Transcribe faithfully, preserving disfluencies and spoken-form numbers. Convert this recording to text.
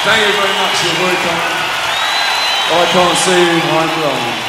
Thank you very much. You're very kind. I can't see you. I'm blind.